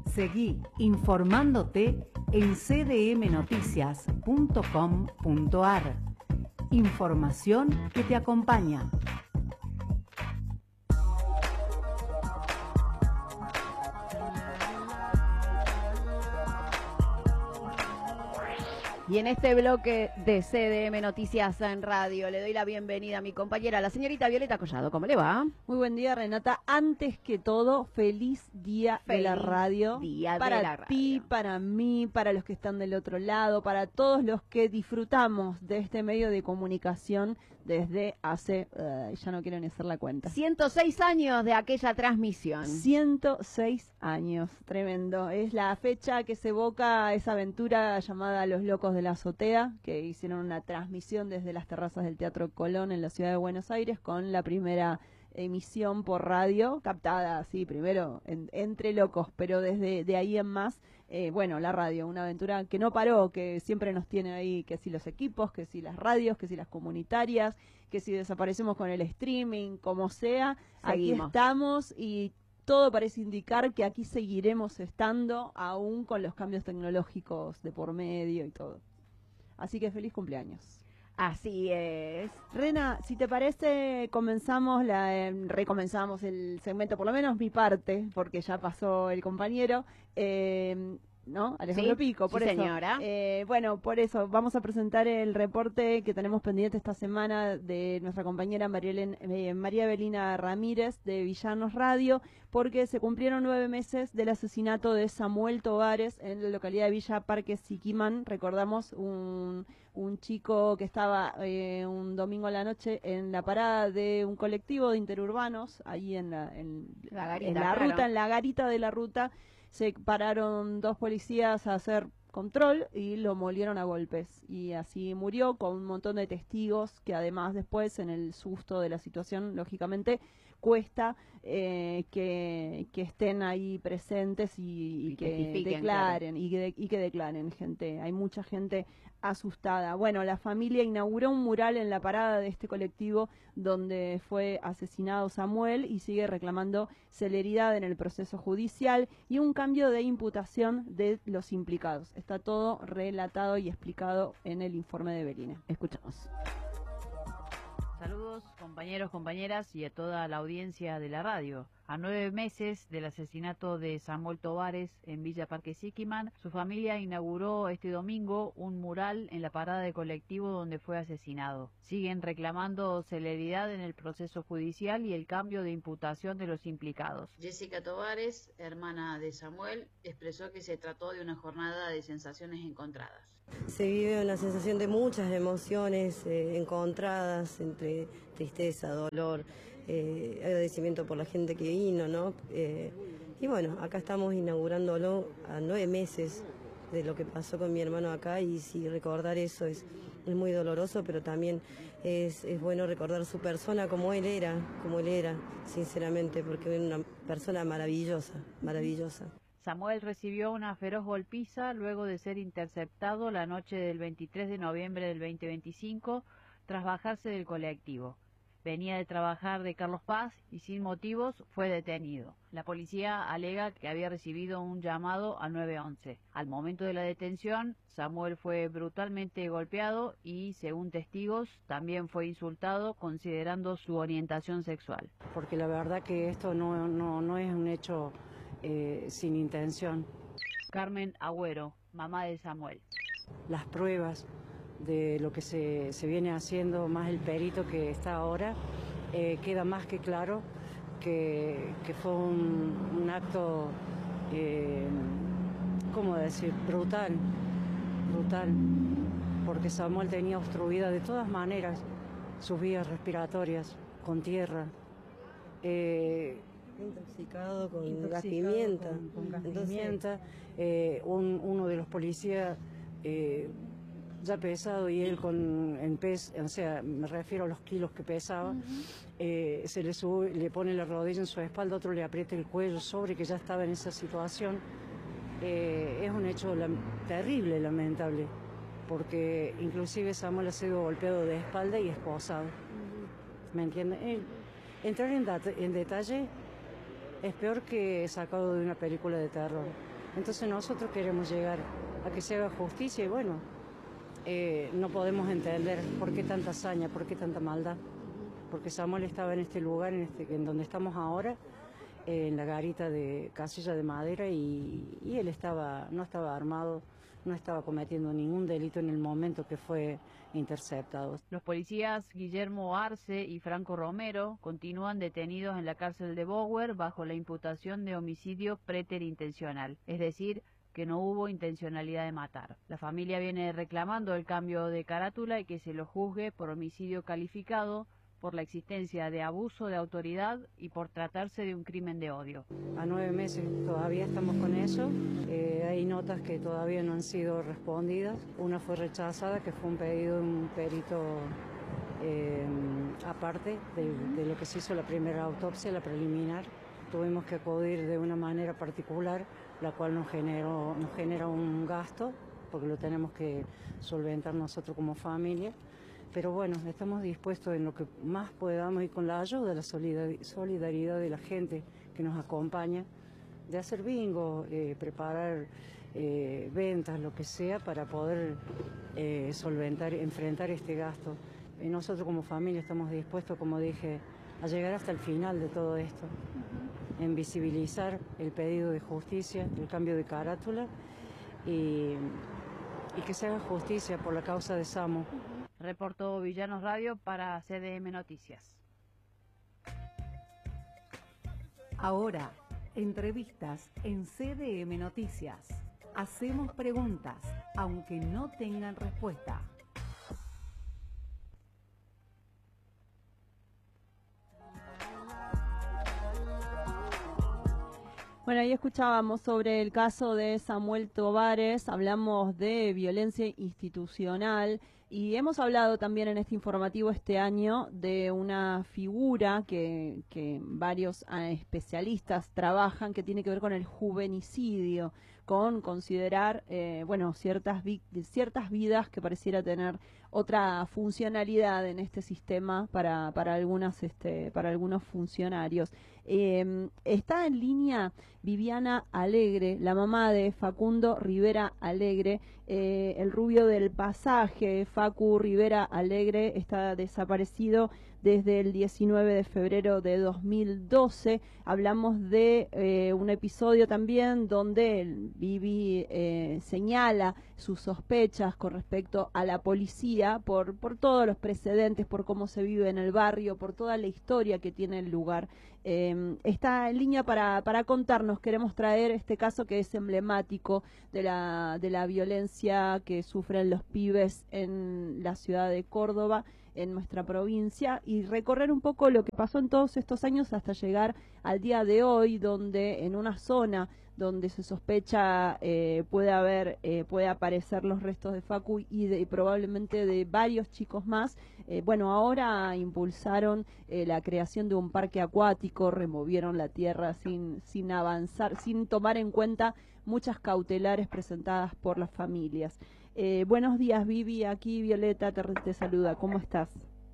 Seguí informándote en cdmnoticias.com.ar. Información que te acompaña. Y en este bloque de CDM Noticias en Radio le doy la bienvenida a mi compañera, la señorita Violeta Collado. ¿Cómo le va? Muy buen día, Renata. Antes que todo, feliz día de la radio. Día para de la radio. ti, para mí, para los que están del otro lado, para todos los que disfrutamos de este medio de comunicación desde hace, ya no quiero ni hacer la cuenta. 106 años de aquella transmisión. 106 años, tremendo. Es la fecha que se evoca esa aventura llamada Los Locos de la Azotea, que hicieron una transmisión desde las terrazas del Teatro Colón en la ciudad de Buenos Aires con la primera emisión por radio, captada así primero entre locos, pero desde de ahí en más, bueno, la radio, una aventura que no paró, que siempre nos tiene ahí, que si los equipos, que si las radios, que si las comunitarias, que si desaparecemos con el streaming, como sea, Seguimos. Aquí estamos y todo parece indicar que aquí seguiremos estando aún con los cambios tecnológicos de por medio y todo. Así que feliz cumpleaños. Así es. Rena, si te parece, recomenzamos el segmento, por lo menos mi parte, porque ya pasó el compañero, ¿no? Alejandro Sí, Pico, por sí, eso. señora. Bueno, por eso vamos a presentar el reporte que tenemos pendiente esta semana de nuestra compañera María Evelina Ramírez de Villanos Radio, porque se cumplieron 9 meses del asesinato de Samuel Tovares en la localidad de Villa Parque Siquimán. Recordamos un chico que estaba un domingo a la noche en la parada de un colectivo de interurbanos, ahí en la ruta, en la garita de la ruta. Se pararon 2 policías a hacer control y lo molieron a golpes. Y así murió, con un montón de testigos que además después, en el susto de la situación, lógicamente, cuesta que estén ahí presentes y que declaren, claro. y que declaren, gente. Hay mucha gente asustada. Bueno, la familia inauguró un mural en la parada de este colectivo donde fue asesinado Samuel y sigue reclamando celeridad en el proceso judicial y un cambio de imputación de los implicados. Está todo relatado y explicado en el informe de Belina. Escuchamos. Saludos, compañeros, compañeras y a toda la audiencia de la radio. A 9 meses del asesinato de Samuel Tovares en Villa Parque Siquimán, su familia inauguró este domingo un mural en la parada de colectivo donde fue asesinado. Siguen reclamando celeridad en el proceso judicial y el cambio de imputación de los implicados. Jessica Tovares, hermana de Samuel, expresó que se trató de una jornada de sensaciones encontradas. Se vive una sensación de muchas emociones encontradas entre tristeza, dolor, agradecimiento por la gente que vino, ¿no? Y bueno, acá estamos inaugurándolo a 9 meses de lo que pasó con mi hermano acá y sí, recordar eso es muy doloroso, pero también es bueno recordar su persona como él era, sinceramente, porque era una persona maravillosa, maravillosa. Samuel recibió una feroz golpiza luego de ser interceptado la noche del 23 de noviembre del 2025 tras bajarse del colectivo. Venía de trabajar de Carlos Paz y sin motivos fue detenido. La policía alega que había recibido un llamado al 911. Al momento de la detención, Samuel fue brutalmente golpeado y, según testigos, también fue insultado considerando su orientación sexual. Porque la verdad que esto no es un hecho sin intención. Carmen Agüero, mamá de Samuel. Las pruebas de lo que se viene haciendo, más el perito que está ahora, queda más que claro que fue un acto, ¿cómo decir?, brutal, porque Samuel tenía obstruida de todas maneras sus vías respiratorias con tierra. Intoxicado con gas pimienta. Uno de los policías ya pesado y él o sea, me refiero a los kilos que pesaba, se le sube, le pone la rodilla en su espalda, otro le aprieta el cuello sobre que ya estaba en esa situación. Es un hecho terrible, lamentable, porque inclusive Samuel ha sido golpeado de espalda y esposado. ¿Me entienden? Entrar en detalle es peor que sacado de una película de terror. Entonces nosotros queremos llegar a que se haga justicia y bueno, no podemos entender por qué tanta hazaña, por qué tanta maldad. Porque Samuel estaba en este lugar, en donde estamos ahora, en la garita de casilla de madera y él no estaba armado, no estaba cometiendo ningún delito en el momento que fue interceptado. Los policías Guillermo Arce y Franco Romero continúan detenidos en la cárcel de Bower bajo la imputación de homicidio preterintencional, es decir, que no hubo intencionalidad de matar. La familia viene reclamando el cambio de carátula y que se lo juzgue por homicidio calificado, por la existencia de abuso de autoridad y por tratarse de un crimen de odio. A 9 meses todavía estamos con eso, hay notas que todavía no han sido respondidas, una fue rechazada, que fue un pedido de un perito aparte de lo que se hizo la primera autopsia, la preliminar. Tuvimos que acudir de una manera particular, la cual nos genera un gasto, porque lo tenemos que solventar nosotros como familia. Pero bueno, estamos dispuestos en lo que más podamos y con la ayuda, la solidaridad de la gente que nos acompaña, de hacer bingo, preparar ventas, lo que sea, para poder enfrentar este gasto. Y nosotros como familia estamos dispuestos, como dije, a llegar hasta el final de todo esto, en visibilizar el pedido de justicia, el cambio de carátula y que se haga justicia por la causa de Samu. Reportó Villanos Radio para CDM Noticias. Ahora, entrevistas en CDM Noticias. Hacemos preguntas, aunque no tengan respuesta. Bueno, ahí escuchábamos sobre el caso de Samuel Tovares, hablamos de violencia institucional y hemos hablado también en este informativo este año de una figura que varios especialistas trabajan, que tiene que ver con el juvenicidio, con considerar ciertas vidas que pareciera tener otra funcionalidad en este sistema para algunos funcionarios. Está en línea Viviana Alegre, la mamá de Facundo Rivera Alegre, el rubio del pasaje. Facu Rivera Alegre está desaparecido desde el 19 de febrero de 2012. Hablamos de un episodio también donde Vivi señala sus sospechas con respecto a la policía por todos los precedentes, por cómo se vive en el barrio, por toda la historia que tiene el lugar. Está en línea para contarnos. Queremos traer este caso que es emblemático de la violencia que sufren los pibes en la ciudad de Córdoba, en nuestra provincia, y recorrer un poco lo que pasó en todos estos años hasta llegar al día de hoy, donde en una zona donde se sospecha puede aparecer los restos de Facu y probablemente de varios chicos más. Ahora impulsaron la creación de un parque acuático, removieron la tierra sin avanzar, sin tomar en cuenta muchas cautelares presentadas por las familias. Buenos días, Vivi, aquí Violeta te saluda. ¿Cómo estás?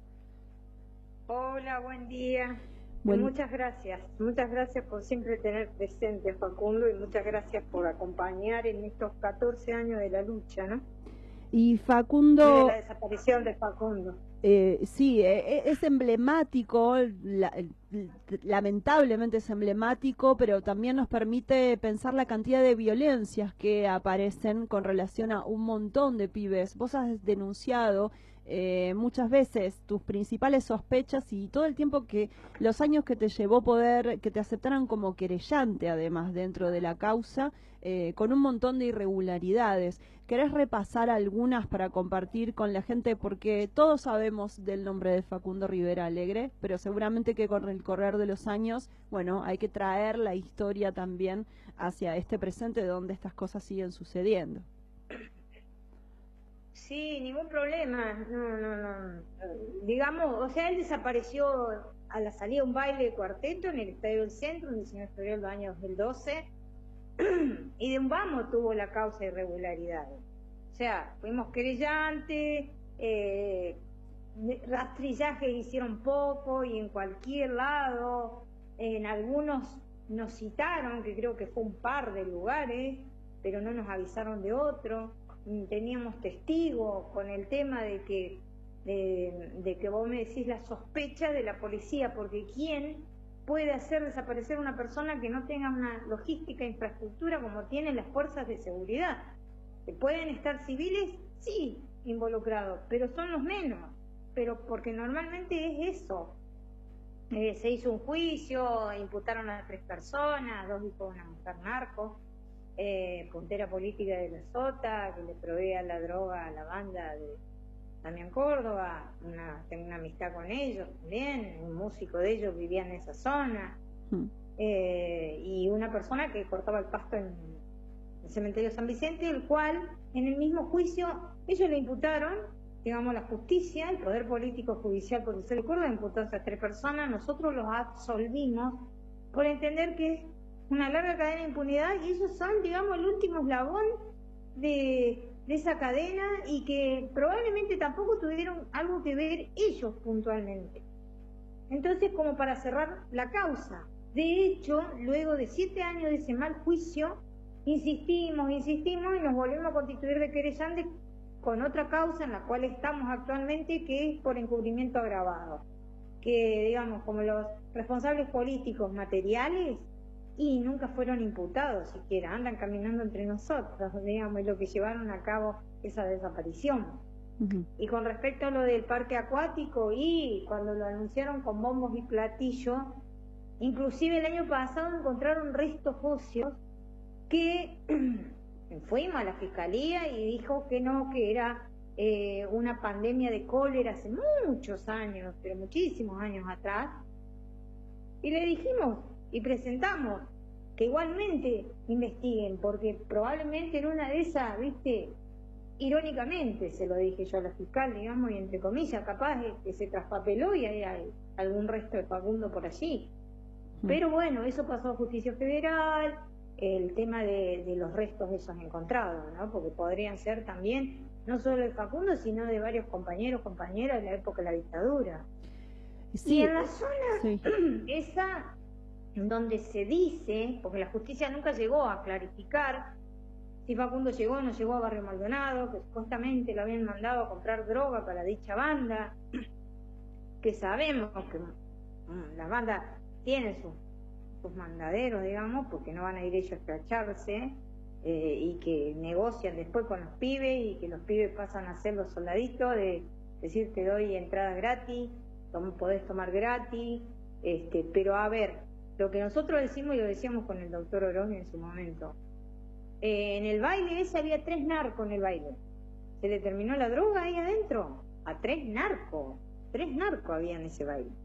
Hola, buen día. Muchas gracias por siempre tener presente a Facundo y muchas gracias por acompañar en estos 14 años de la lucha, ¿no? Y Facundo... de la desaparición de Facundo. Sí, es emblemático, lamentablemente es emblemático, pero también nos permite pensar la cantidad de violencias que aparecen con relación a un montón de pibes. Vos has denunciado muchas veces tus principales sospechas y todo el tiempo los años que te llevó que te aceptaran como querellante, además, dentro de la causa, con un montón de irregularidades. ¿Querés repasar algunas para compartir con la gente? Porque todos sabemos del nombre de Facundo Rivera Alegre, pero seguramente que con el correr de los años, hay que traer la historia también hacia este presente donde estas cosas siguen sucediendo. Sí, ningún problema. No. Digamos, él desapareció a la salida de un baile de cuarteto en el Estadio del Centro, el 19 de febrero del año 2012, y de un vamos tuvo la causa de irregularidades. O sea, fuimos querellantes, rastrillaje hicieron poco y en cualquier lado, en algunos nos citaron, que creo que fue un par de lugares, pero no nos avisaron de otro. Teníamos testigos con el tema de que vos me decís la sospecha de la policía, porque ¿quién puede hacer desaparecer una persona que no tenga una logística e infraestructura como tienen las fuerzas de seguridad? ¿Pueden estar civiles? Sí, involucrados, pero son los menos, pero porque normalmente es eso. Se hizo un juicio, imputaron a 3 personas, 2 hijos de una mujer narco, puntera política de la Sota, que le provea la droga a la banda de Damián Córdoba, tengo una amistad con ellos también, un músico de ellos vivía en esa zona, y una persona que cortaba el pasto en el cementerio San Vicente, el cual en el mismo juicio ellos le imputaron, digamos, la justicia, el poder político judicial, porque se recuerda, imputó a esas 3 personas, nosotros los absolvimos por entender que es una larga cadena de impunidad y ellos son, digamos, el último eslabón de esa cadena y que probablemente tampoco tuvieron algo que ver ellos puntualmente. Entonces, como para cerrar la causa, de hecho, luego de 7 años de ese mal juicio, insistimos y nos volvimos a constituir de querellantes con otra causa en la cual estamos actualmente, que es por encubrimiento agravado, que digamos, como los responsables políticos materiales y nunca fueron imputados siquiera, andan caminando entre nosotros, digamos, es lo que llevaron a cabo esa desaparición. Y con respecto a lo del parque acuático, y cuando lo anunciaron con bombos y platillos, inclusive el año pasado encontraron restos óseos que fuimos a la fiscalía y dijo que no, que era una pandemia de cólera hace muchos años, pero muchísimos años atrás, y le dijimos y presentamos que igualmente investiguen, porque probablemente en una de esas, viste, irónicamente se lo dije yo a la fiscal, digamos, y entre comillas, capaz que se traspapeló y hay algún resto de Facundo por allí. Pero bueno, eso pasó a Justicia Federal, el tema de los restos esos encontrados, ¿no? Porque podrían ser también no solo de Facundo, sino de varios compañeros, compañeras de la época de la dictadura. Sí, y en la zona esa donde se dice, porque la justicia nunca llegó a clarificar si Facundo llegó o no llegó a Barrio Maldonado, que supuestamente lo habían mandado a comprar droga para dicha banda, que sabemos que las bandas tienen sus mandaderos, digamos, porque no van a ir ellos a escracharse, y que negocian después con los pibes y que los pibes pasan a ser los soldaditos de decir te doy entrada gratis, podés tomar gratis, pero a ver, lo que nosotros decimos y lo decíamos con el doctor Orozco en su momento, en el baile ese había 3 narcos en el baile, se le terminó la droga ahí adentro, a 3 narcos había en ese baile,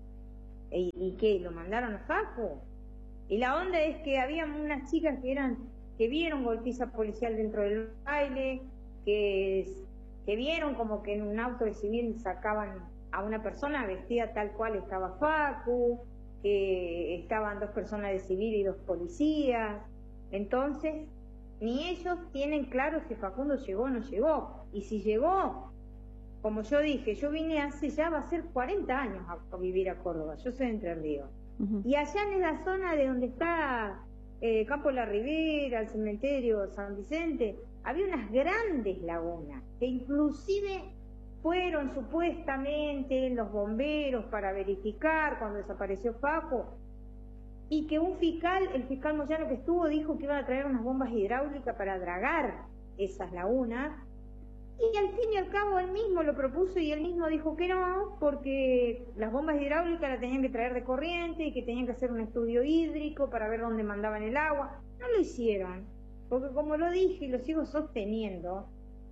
y que lo mandaron a Facu, y la onda es que había unas chicas que vieron golpiza policial dentro del baile, que vieron como que en un auto de civil sacaban a una persona vestida tal cual estaba Facu, que estaban 2 personas de civil y 2 policías. Entonces, ni ellos tienen claro si Facundo llegó o no llegó. Y si llegó, como yo dije, yo vine hace ya va a ser 40 años a vivir a Córdoba, yo soy de Entre Ríos. Y allá en la zona de donde está Campo La Ribera, el cementerio San Vicente, había unas grandes lagunas, que inclusive fueron supuestamente los bomberos para verificar cuando desapareció Facu, y que el fiscal Moyano que estuvo, dijo que iban a traer unas bombas hidráulicas para dragar esas lagunas, y al fin y al cabo él mismo lo propuso y él mismo dijo que no, porque las bombas hidráulicas las tenían que traer de corriente y que tenían que hacer un estudio hídrico para ver dónde mandaban el agua. No lo hicieron, porque como lo dije y lo sigo sosteniendo,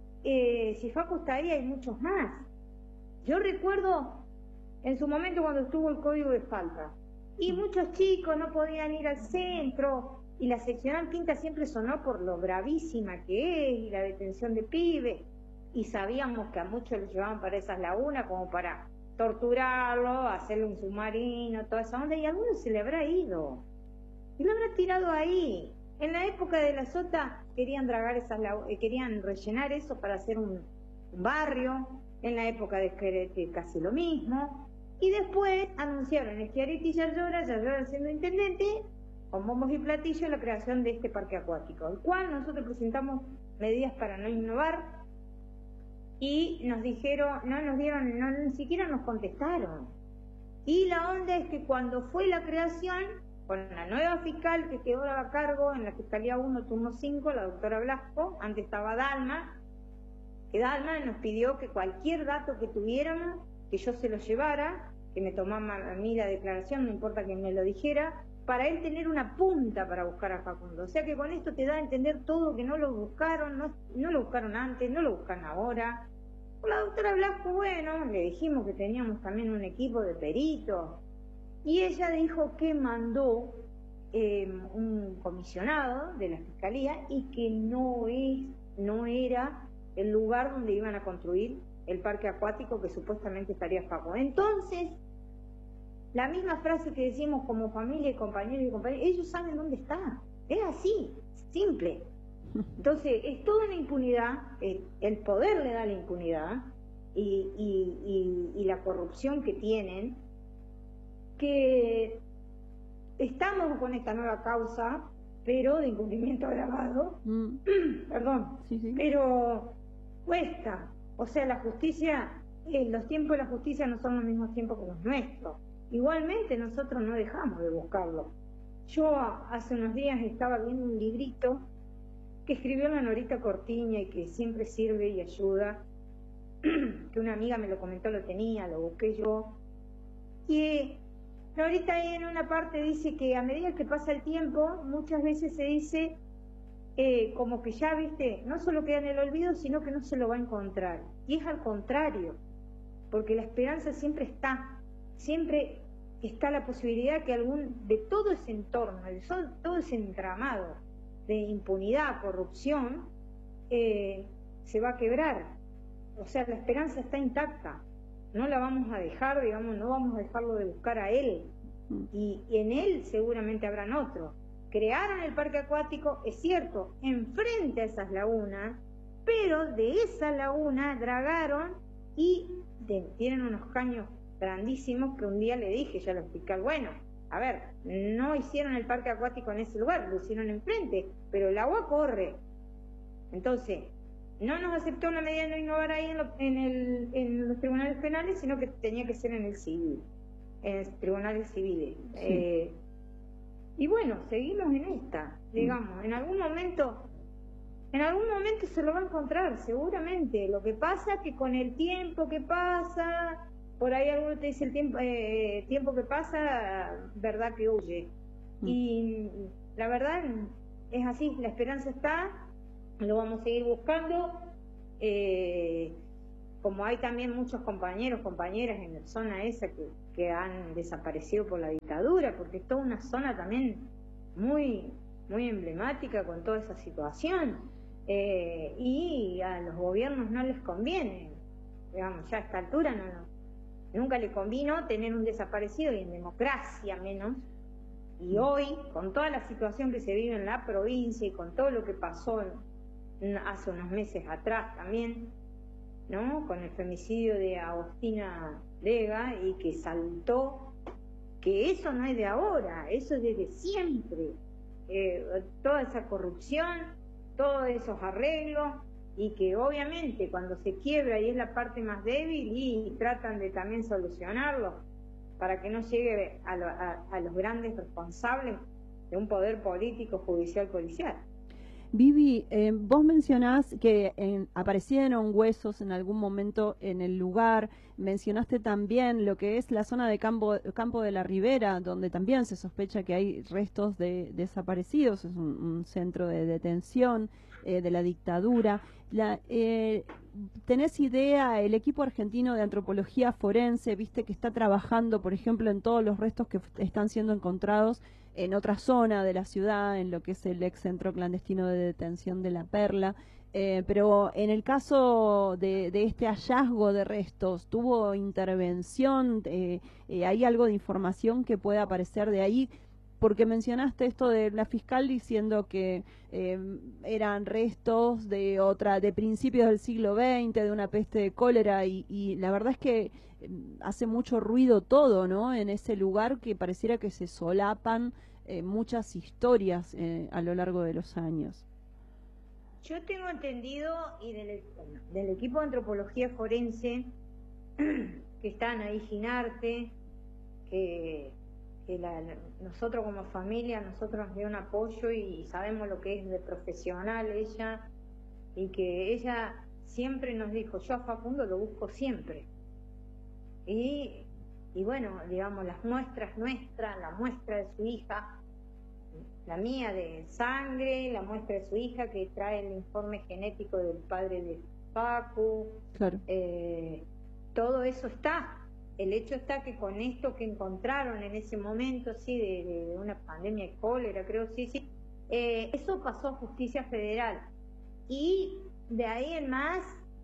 si Facu está ahí hay muchos más. Yo recuerdo en su momento cuando estuvo el código de falta y muchos chicos no podían ir al centro y la seccional quinta siempre sonó por lo bravísima que es y la detención de pibes, y sabíamos que a muchos los llevaban para esas lagunas como para torturarlo, hacerle un submarino, toda esa onda, y a algunos se le habrá ido y lo habrá tirado ahí. En la época de la Sota querían dragar querían rellenar eso para hacer un barrio. En la época de Schiaretti casi lo mismo. Y después anunciaron Schiaretti y Yayora siendo intendente, con bombos y platillos la creación de este parque acuático, al cual nosotros presentamos medidas para no innovar y nos dijeron, ni siquiera nos contestaron. Y la onda es que cuando fue la creación, con la nueva fiscal que quedó a cargo en la Fiscalía 1, turno 5, la doctora Blasco, antes estaba Dalma, que Dalma nos pidió que cualquier dato que tuviéramos, que yo se lo llevara, que me tomara a mí la declaración, no importa que me lo dijera, para él tener una punta para buscar a Facundo. O sea que con esto te da a entender todo, que no lo buscaron, no lo buscaron antes, no lo buscan ahora. Con la doctora Blasco, bueno, le dijimos que teníamos también un equipo de peritos, y ella dijo que mandó un comisionado de la Fiscalía y que no era el lugar donde iban a construir el parque acuático que supuestamente estaría Facundo. Entonces, la misma frase que decimos como familia y compañeros y compañeras, ellos saben dónde está. Es así, simple. Entonces, es toda una impunidad, el poder le da la impunidad y la corrupción que tienen, que estamos con esta nueva causa, pero de incumplimiento agravado, perdón, sí. Pero cuesta. O sea, la justicia, los tiempos de la justicia no son los mismos tiempos que los nuestros. Igualmente nosotros no dejamos de buscarlo. Yo hace unos días estaba viendo un librito que escribió la Norita Cortiña y que siempre sirve y ayuda, que una amiga me lo comentó, lo tenía, lo busqué yo, y Norita ahí en una parte dice que a medida que pasa el tiempo, muchas veces se dice como que ya, viste, no solo queda en el olvido, sino que no se lo va a encontrar. Y es al contrario, porque la esperanza siempre está la posibilidad que de todo ese entorno, de todo ese entramado de impunidad, corrupción, se va a quebrar. O sea, la esperanza está intacta. No la vamos a dejar, digamos, no vamos a dejarlo de buscar a él. Y en él seguramente habrán otros. Crearon el parque acuático, es cierto, enfrente a esas lagunas, pero de esa laguna dragaron y tienen unos caños grandísimos que un día le dije, ya lo expliqué, bueno, a ver, no hicieron el parque acuático en ese lugar, lo hicieron enfrente, pero el agua corre. Entonces, no nos aceptó la medida de no innovar ahí en los tribunales penales, sino que tenía que ser en el civil, en los tribunales civiles. Sí. Y bueno, seguimos en esta, digamos, en algún momento se lo va a encontrar, seguramente. Lo que pasa es que con el tiempo que pasa, por ahí alguno te dice el tiempo que pasa, verdad que huye. Y la verdad es así, la esperanza está, lo vamos a seguir buscando. Como hay también muchos compañeros, compañeras en la zona esa que han desaparecido por la dictadura, porque es toda una zona también muy, muy emblemática con toda esa situación. Y a los gobiernos no les conviene, digamos, ya a esta altura nunca le convino tener un desaparecido, y en democracia menos. Y hoy, con toda la situación que se vive en la provincia y con todo lo que pasó hace unos meses atrás también, ¿no? Con el femicidio de Agostina Lega, y que saltó, que eso no es de ahora, eso es desde siempre. Toda esa corrupción, todos esos arreglos, y que obviamente cuando se quiebra y es la parte más débil, y tratan de también solucionarlo para que no llegue a los grandes responsables de un poder político, judicial, policial. Vivi, vos mencionás que aparecieron huesos en algún momento en el lugar, mencionaste también lo que es la zona de Campo de la Ribera, donde también se sospecha que hay restos de desaparecidos, es un centro de detención de la dictadura. ¿Tenés idea, el equipo argentino de antropología forense, viste que está trabajando, por ejemplo, en todos los restos que están siendo encontrados en otra zona de la ciudad, en lo que es el ex centro clandestino de detención de La Perla, pero en el caso de este hallazgo de restos, ¿tuvo intervención? ¿Hay algo de información que pueda aparecer de ahí? Porque mencionaste esto de la fiscal diciendo que eran restos de principios del siglo XX, de una peste de cólera, y la verdad es que hace mucho ruido todo, ¿no? En ese lugar, que pareciera que se solapan muchas historias a lo largo de los años. Yo tengo entendido, y del equipo de antropología forense, que están ahí Ginarte, que nosotros como familia, nosotros nos dio un apoyo y sabemos lo que es de profesional ella, y que ella siempre nos dijo, yo a Facundo lo busco siempre. Y bueno, digamos, las muestras nuestras, la muestra de su hija, la mía de sangre, la muestra de su hija que trae el informe genético del padre de Facu, claro. Todo eso está. El hecho está que con esto que encontraron en ese momento, sí, de una pandemia de cólera, creo, sí, eso pasó a Justicia Federal. Y de ahí en más,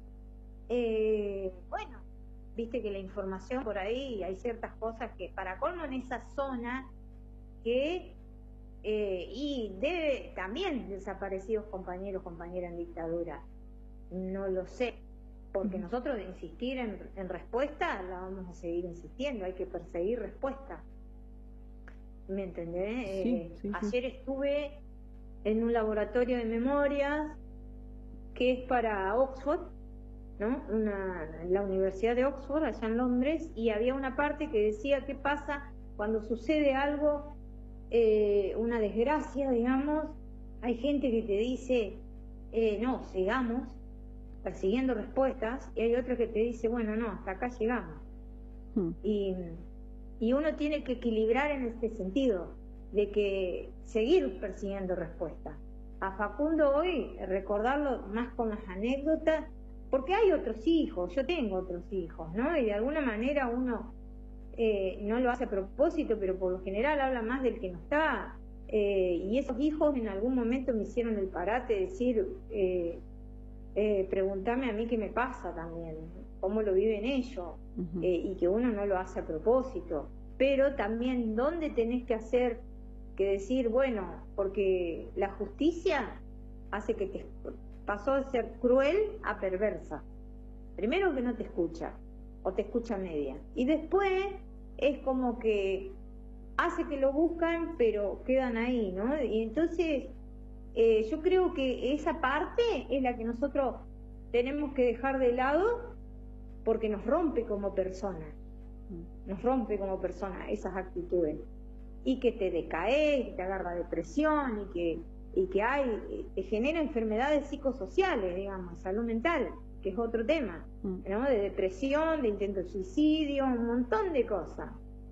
bueno, viste que la información por ahí, hay ciertas cosas que, para colmo en esa zona, que, y debe también desaparecidos compañeras en dictadura. No lo sé. Porque nosotros de insistir en respuesta, la vamos a seguir insistiendo, hay que perseguir respuesta. ¿Me entendés? Ayer estuve en un laboratorio de memorias que es para Oxford, ¿no? La Universidad de Oxford, allá en Londres, y había una parte que decía qué pasa cuando sucede algo, una desgracia, digamos. Hay gente que te dice, no, sigamos persiguiendo respuestas, y hay otra que te dice, bueno, no, hasta acá llegamos. Y uno tiene que equilibrar en este sentido, de que seguir persiguiendo respuestas. A Facundo hoy, recordarlo más con las anécdotas, porque hay otros hijos, yo tengo otros hijos, ¿no? Y de alguna manera uno no lo hace a propósito, pero por lo general habla más del que no está. Y esos hijos en algún momento me hicieron el parate de decir... preguntarme a mí qué me pasa también, cómo lo viven ellos, y que uno no lo hace a propósito, pero también dónde tenés que hacer, que decir, bueno, porque la justicia hace que te pasó de ser cruel a perversa. Primero que no te escucha, o te escucha media, y después es como que hace que lo buscan, pero quedan ahí, ¿no? Y entonces... yo creo que esa parte es la que nosotros tenemos que dejar de lado, porque nos rompe como personas, esas actitudes, y que te decaes, que te agarra depresión, y que te genera enfermedades psicosociales, digamos, salud mental, que es otro tema, ¿no? De depresión, de intento de suicidio, un montón de cosas.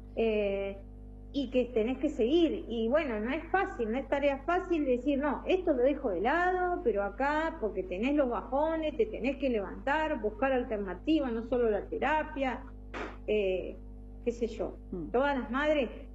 Y que tenés que seguir, y bueno, no es fácil, no es tarea fácil decir, no, esto lo dejo de lado, pero acá, porque tenés los bajones, te tenés que levantar, buscar alternativas, no solo la terapia, qué sé yo. Todas las madres